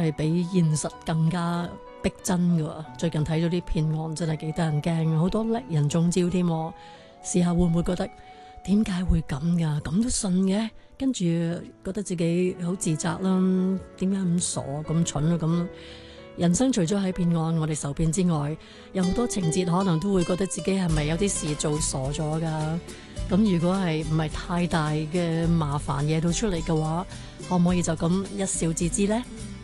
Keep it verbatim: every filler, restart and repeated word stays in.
係比現實更加逼真噶。最近睇咗啲騙案，真係幾得人驚，好多叻人中招添。試下會唔會覺得點解會咁噶？咁都信嘅，跟住覺得自己好自責啦。點解咁傻咁蠢啊？咁人生除咗喺騙案我哋受騙之外，有好多情節可能都會覺得自己係咪有啲事做傻咗噶？咁如果係唔係太大嘅麻煩惹到出嚟嘅話，可唔可以就咁一笑置之呢？